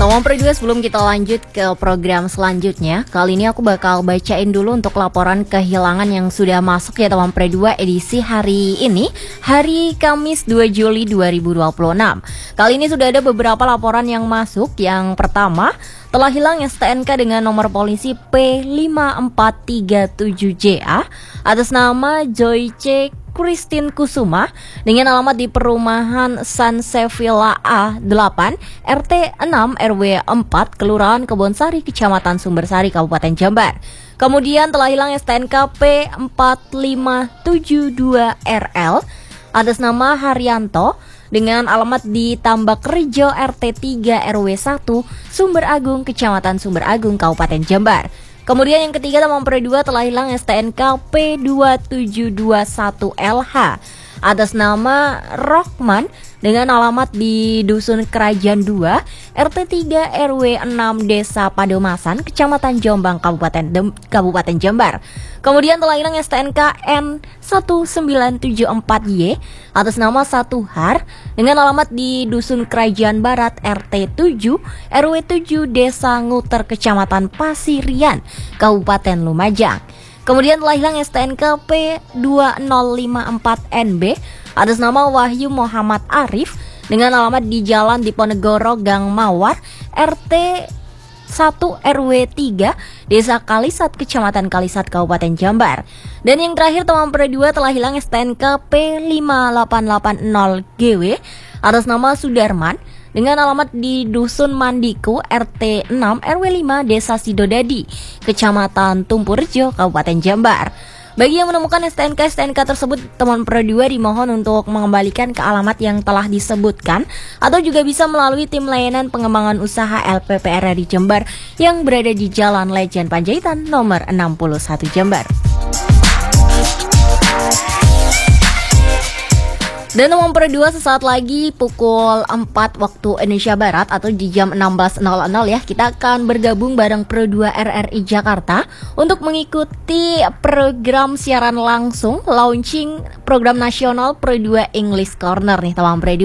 Tomong Pro 2, sebelum kita lanjut ke program selanjutnya, kali ini aku bakal bacain dulu untuk laporan kehilangan yang sudah masuk ya Tomong Pro 2 edisi hari ini, hari Kamis 2 Juli 2026. Kali ini sudah ada beberapa laporan yang masuk. Yang pertama, telah hilang STNK dengan nomor polisi P5437JA atas nama Joy C. Christine Kusuma dengan alamat di perumahan Sansevilla A8 RT 6 RW 4 Kelurahan Kebonsari Kecamatan Sumbersari Kabupaten Jambar. Kemudian telah hilang STNK P4572RL atas nama Haryanto dengan alamat di Tambak Rejo RT 3 RW 1 Sumber Agung Kecamatan Sumber Agung Kabupaten Jambar. Kemudian yang ketiga, Tomong Pro 2 telah hilang STNK P2721LH atas nama Rohman dengan alamat di Dusun Kerajaan 2 RT 3 RW 6 Desa Padomasan Kecamatan Jombang Kabupaten Jambar. Kemudian telah hilang STNK N1974Y atas nama Satuhar dengan alamat di Dusun Kerajaan Barat RT 7 RW 7 Desa Nguter Kecamatan Pasirian Kabupaten Lumajang. Kemudian telah hilang STNK P2054NB atas nama Wahyu Muhammad Arif dengan alamat di Jalan Diponegoro Gang Mawar RT 1 RW 3 Desa Kalisat Kecamatan Kalisat Kabupaten Jambar. Dan yang terakhir, Tomong Pro 2 telah hilang STNK P5880GW atas nama Sudarman dengan alamat di Dusun Mandiku RT 6 RW 5 Desa Sidodadi Kecamatan Tumpurjo Kabupaten Jambar. Bagi yang menemukan STNK tersebut, Tomong Pro 2 dimohon untuk mengembalikan ke alamat yang telah disebutkan atau juga bisa melalui tim layanan pengembangan usaha LPPR di Jember yang berada di Jalan Lejen Panjaitan nomor 61 Jember. Dan Tomong Pro 2 sesaat lagi pukul 4 waktu Indonesia Barat atau di jam 16.00 ya, kita akan bergabung bareng Pro 2 RRI Jakarta untuk mengikuti program siaran langsung launching program nasional Pro 2 English Corner nih Tomong Pro 2.